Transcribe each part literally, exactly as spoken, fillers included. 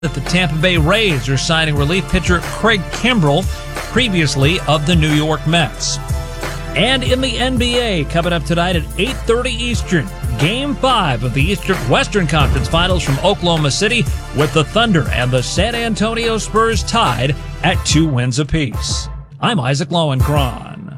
that the Tampa Bay Rays are signing relief pitcher Craig Kimbrell, previously of the New York Mets. And in the N B A, coming up tonight at eight thirty Eastern, Game five of the Eastern Western Conference Finals from Oklahoma City, with the Thunder and the San Antonio Spurs tied at two wins apiece. I'm Isaac Lowenkron.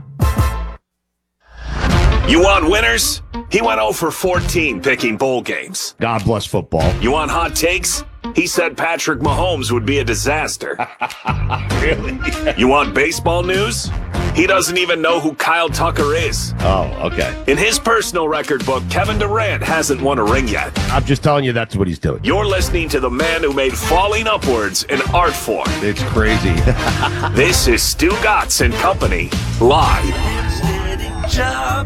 You want winners? He went oh for fourteen picking bowl games. God bless football. You want hot takes? He said Patrick Mahomes would be a disaster. Really? You want baseball news? He doesn't even know who Kyle Tucker is. Oh, okay. In his personal record book, Kevin Durant hasn't won a ring yet. I'm just telling you that's what he's doing. You're listening to the man who made falling upwards an art form. It's crazy. This is Stu Gatz and Company, live. Job,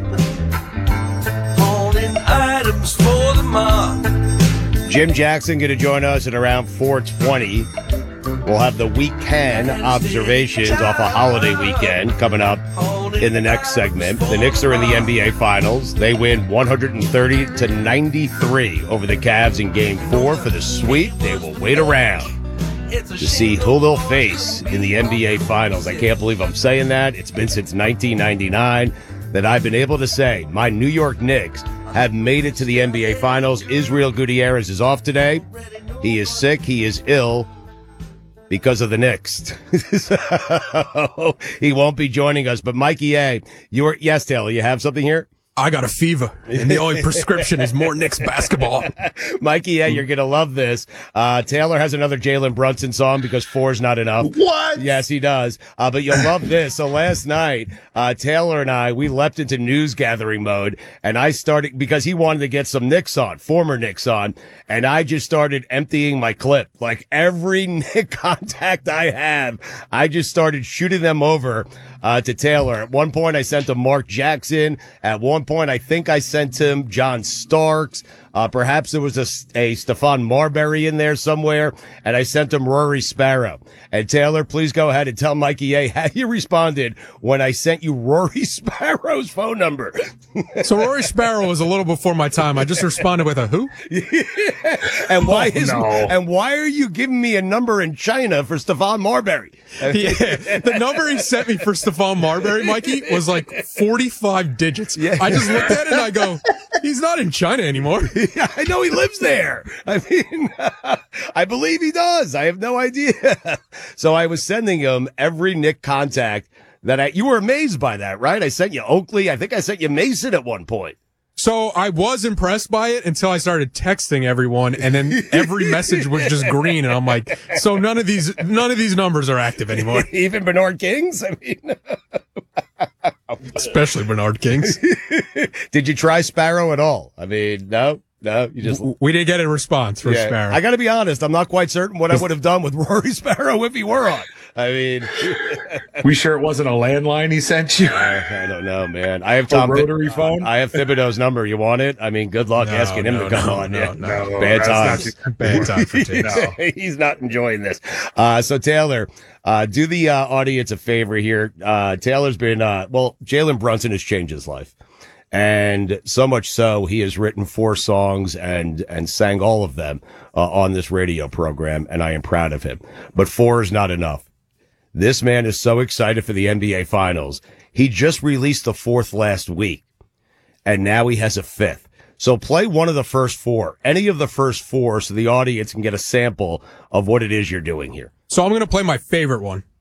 holding items for the mob. Jim Jackson going to join us at around four twenty. We'll have the weekend observations off a holiday weekend coming up in the next segment. The Knicks are in the N B A Finals. They win one thirty to ninety-three over the Cavs in Game four for the sweep. They will wait around to see who they'll face in the N B A Finals. I can't believe I'm saying that. It's been since nineteen ninety-nine that I've been able to say my New York Knicks have made it to the N B A Finals. Israel Gutierrez is off today. He is sick. He is ill because of the Knicks. So he won't be joining us. But Mikey A, you are, yes, Taylor, you have something here? I got a fever, and the only prescription is more Knicks basketball. Mikey, yeah, you're going to love this. Uh, Taylor has another Jalen Brunson song because four's not enough. What? Yes, he does. Uh, but you'll love this. So last night, uh, Taylor and I, we leapt into news gathering mode, and I started, because he wanted to get some Knicks on, former Knicks on, and I just started emptying my clip. Like every Knick contact I have, I just started shooting them over uh, to Taylor. At one point, I sent him Mark Jackson. At one point, I think I sent him John Starks. Uh, perhaps there was a, a Stephon Marbury in there somewhere, and I sent him Rory Sparrow. And Taylor, please go ahead and tell Mikey A how you responded when I sent you Rory Sparrow's phone number. So Rory Sparrow was a little before my time. I just responded with a who? And why Oh, is no. and why are you giving me a number in China for Stephon Marbury? Yeah, the number he sent me for Stephon Marbury, Mikey, was like forty-five digits. Yeah. I just looked at it and I go, he's not in China anymore. Yeah, I know he lives there. I mean, I believe he does. I have no idea. So I was sending him every Knick contact that I, you were amazed by that, right? I sent you Oakley. I think I sent you Mason at one point. So I was impressed by it until I started texting everyone, and then every message was just green, and I'm like, so none of these, none of these numbers are active anymore. Even Bernard King's? I mean, especially Bernard King's. Did you try Sparrow at all? I mean, no, no, you just. We didn't get a response from Yeah. Sparrow. I got to be honest. I'm not quite certain what I would have done with Rory Sparrow if he were on. I mean, we sure it wasn't a landline he sent you? I, I don't know, man. I have Tom a rotary phone. I have Thibodeau's number. You want it? I mean, good luck No, asking him no, to come no, on. no, Yeah. no. Bad That's times. not- Bad time for Tiggs. No. He's not enjoying this. Uh, so Taylor, uh, do the uh, audience a favor here. Uh, Taylor's been, uh, well, Jalen Brunson has changed his life. And so much so, he has written four songs and, and sang all of them uh, on this radio program, and I am proud of him. But four is not enough. This man is so excited for the N B A Finals. He just released the fourth last week, and now he has a fifth. So play one of the first four, any of the first four, so the audience can get a sample of what it is you're doing here. So I'm going to play my favorite one.